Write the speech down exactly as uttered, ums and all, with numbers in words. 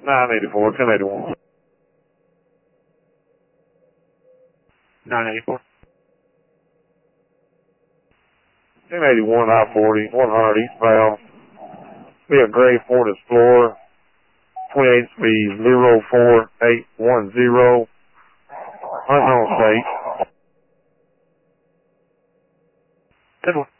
nine eighty-four, ten eighty-one. nine eighty-four. ten eighty-one I forty, one hundred eastbound. Be a gray Ford Explorer. twenty-eight speed, zero four eight one zero. Unknown state. ten one.